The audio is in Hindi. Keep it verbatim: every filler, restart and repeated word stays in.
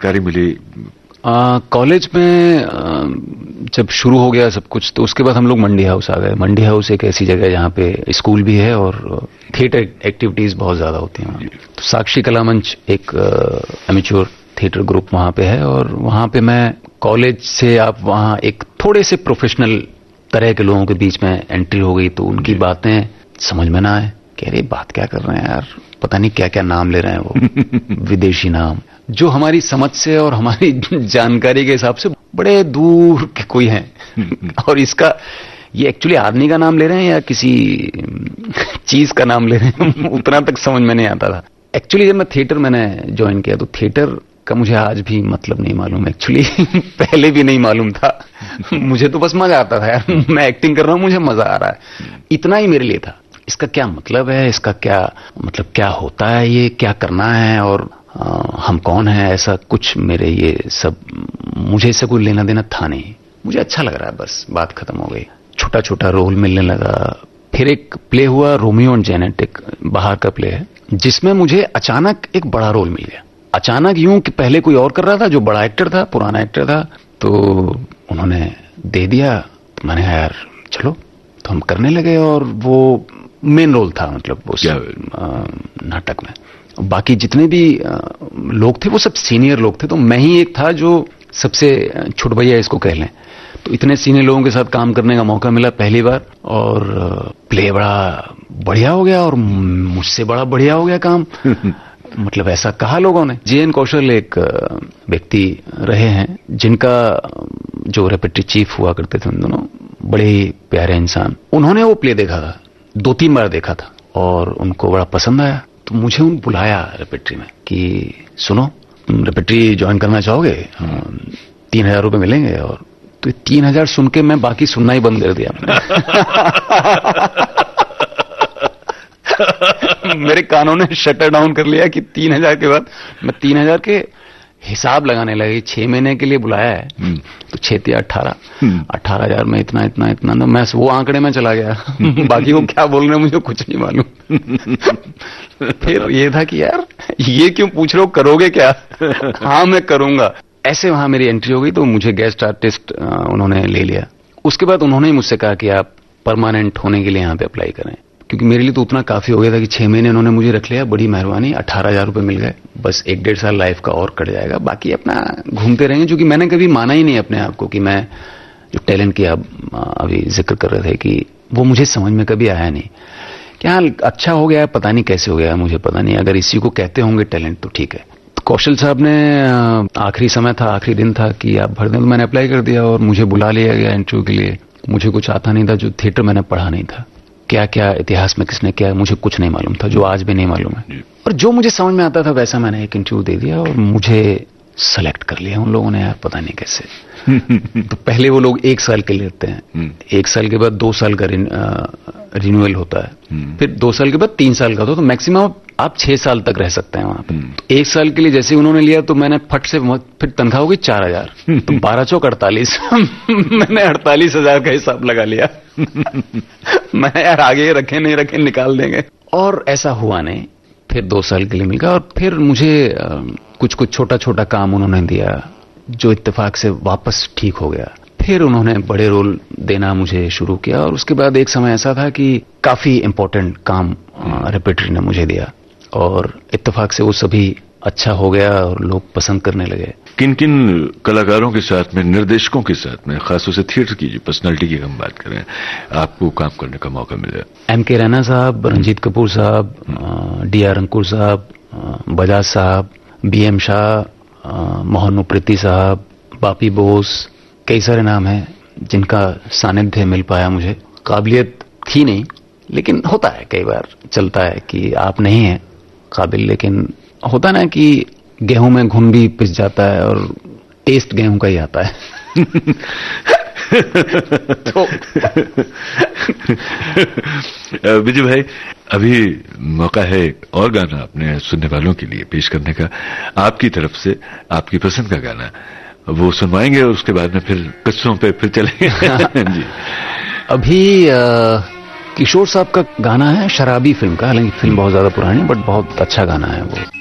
जानकारी मिली? कॉलेज में आ, जब शुरू हो गया सब कुछ तो उसके बाद हम लोग मंडी हाउस आ गए। मंडी हाउस एक ऐसी जगह है जहाँ पे स्कूल भी है और थिएटर एक्टिविटीज बहुत ज्यादा होती हैं। तो साक्षी कला मंच एक एमेच्योर थिएटर ग्रुप वहाँ पे है और वहाँ पे मैं कॉलेज से आप वहाँ एक थोड़े से प्रोफेशनल तरह के लोगों के बीच में एंट्री हो गई। तो उनकी बातें समझ में ना आए, कह रहे बात क्या कर रहे हैं यार, पता नहीं क्या क्या नाम ले रहे हैं वो विदेशी नाम, जो हमारी समझ से और हमारी जानकारी के हिसाब से बड़े दूर के कोई हैं। और इसका ये एक्चुअली आदमी का नाम ले रहे हैं या किसी चीज का नाम ले रहे हैं, उतना तक समझ में नहीं आता था। एक्चुअली जब मैं थिएटर मैंने ज्वाइन किया तो थिएटर का मुझे आज भी मतलब नहीं मालूम एक्चुअली। पहले भी नहीं मालूम था। मुझे तो बस मजा आता था यार, मैं एक्टिंग कर रहा हूं, मुझे मजा आ रहा है, इतना ही मेरे लिए था। इसका क्या मतलब है, इसका क्या मतलब क्या होता है, ये क्या करना है और आ, हम कौन है, ऐसा कुछ मेरे ये सब मुझे इससे कोई लेना देना था नहीं। मुझे अच्छा लग रहा है, बस बात खत्म हो गई। छोटा छोटा रोल मिलने लगा। फिर एक प्ले हुआ रोमियो एंड जेनेट, एक बाहर का प्ले है जिसमें मुझे अचानक एक बड़ा रोल मिल गया। अचानक यूं कि पहले कोई और कर रहा था जो बड़ा एक्टर था, पुराना एक्टर था, तो उन्होंने दे दिया। तो मैंने कहा यार चलो, तो हम करने लगे और वो मेन रोल था मतलब उस नाटक में। बाकी जितने भी लोग थे वो सब सीनियर लोग थे, तो मैं ही एक था जो सबसे छोट भैया इसको कह लें। तो इतने सीनियर लोगों के साथ काम करने का मौका मिला पहली बार और प्ले बड़ा बढ़िया हो गया और मुझसे बड़ा बढ़िया हो गया काम। मतलब ऐसा कहा लोगों ने। जे एन कौशल एक व्यक्ति रहे हैं जिनका जो रेपेट्री चीफ हुआ करते थे उन दोनों, बड़े ही प्यारे इंसान। उन्होंने वो प्ले देखा था, दो तीन बार देखा था और उनको बड़ा पसंद आया। तो मुझे उन बुलाया रेपेट्री में कि सुनो तुम रेपेट्री ज्वाइन करना चाहोगे, तीन हजार रुपये मिलेंगे। और तो तीन हजार सुन के मैं बाकी सुनना ही बंद कर दिया। मेरे कानों ने शटर डाउन कर लिया कि तीन हजार के बाद मैं तीन हजार के हिसाब लगाने लगे। छह महीने के लिए बुलाया है तो छह तिया अट्ठारह अट्ठारह हजार में इतना इतना इतना तो मैं वो आंकड़े में चला गया। बाकी वो क्या बोल रहे हैं मुझे कुछ नहीं मालूम। फिर ये था कि यार ये क्यों पूछ रहे हो, करोगे क्या? हाँ मैं करूंगा। ऐसे वहां मेरी एंट्री हो गई। तो मुझे गेस्ट आर्टिस्ट उन्होंने ले लिया। उसके बाद उन्होंने मुझसे कहा कि आप परमानेंट होने के लिए यहाँ पे अप्लाई करें, क्योंकि मेरे लिए तो उतना काफी हो गया था कि छह महीने उन्होंने मुझे रख लिया। बड़ी मेहरबानी, अठारह हजार रुपये मिल गए। बस एक डेढ़ साल लाइफ का और कट जाएगा, बाकी अपना घूमते रहेंगे। क्योंकि मैंने कभी माना ही नहीं अपने आप को कि मैं जो टैलेंट की आप अभी जिक्र कर रहे थे कि वो मुझे समझ में कभी आया नहीं। क्या अच्छा हो गया, पता नहीं कैसे हो गया, मुझे पता नहीं। अगर इसी को कहते होंगे टैलेंट तो ठीक है। तो कौशल साहब ने आखिरी समय था, आखिरी दिन था कि आप भर दें, तो मैंने अप्लाई कर दिया और मुझे बुला लिया गया इंटरव्यू के लिए। मुझे कुछ आता नहीं था, जो थिएटर मैंने पढ़ा नहीं था, क्या क्या इतिहास में किसने क्या, मुझे कुछ नहीं मालूम था, जो आज भी नहीं मालूम है। और जो मुझे समझ में आता था वैसा मैंने एक इंटरव्यू दे दिया और मुझे सेलेक्ट कर लिया उन लोगों ने यार, पता नहीं कैसे। तो पहले वो लोग एक साल के लिए लेते हैं, एक साल के बाद दो साल का रिन्यूअल होता है, फिर दो साल के बाद तीन साल का होता है। तो मैक्सिमम आप छह साल तक रह सकते हैं वहां पे। तो एक साल के लिए जैसे उन्होंने लिया तो मैंने फट से फिर तनख्वाह हो गई चार हजार, तो बारह चौक अड़तालीस। मैंने अड़तालीस हजार का हिसाब लगा लिया। मैं यार आगे रखे नहीं रखे निकाल देंगे, और ऐसा हुआ नहीं। फिर दो साल के लिए मिल गया और फिर मुझे कुछ कुछ छोटा छोटा काम उन्होंने दिया जो इत्तेफाक से वापस ठीक हो गया। फिर उन्होंने बड़े रोल देना मुझे शुरू किया और उसके बाद एक समय ऐसा था कि काफी इंपॉर्टेंट काम रेपेट्री ने मुझे दिया और इत्तेफाक से वो सभी अच्छा हो गया और लोग पसंद करने लगे। किन किन कलाकारों के साथ में, निर्देशकों के साथ में, खासतौर से थिएटर की पर्सनालिटी की हम बात करें, आपको काम करने का मौका मिला? एम के रैना साहब, रंजीत कपूर साहब, डी आर अंकुर साहब, बजाज साहब, बी एम शाह, मोहन उप्रेती साहब, बापी बोस, कई सारे नाम हैं जिनका सानिध्य मिल पाया मुझे। काबिलियत थी नहीं, लेकिन होता है कई बार, चलता है कि आप नहीं हैं काबिल, लेकिन होता ना कि गेहूं में घुन भी पिस जाता है और टेस्ट गेहूं का ही आता है। तो विजय भाई, अभी मौका है और गाना अपने सुनने वालों के लिए पेश करने का, आपकी तरफ से आपकी पसंद का गाना वो सुनवाएंगे और उसके बाद में फिर किस्सों पे फिर चलेंगे। जी। अभी आ, किशोर साहब का गाना है शराबी फिल्म का, हालांकि फिल्म बहुत ज्यादा पुरानी, बट बहुत अच्छा गाना है वो।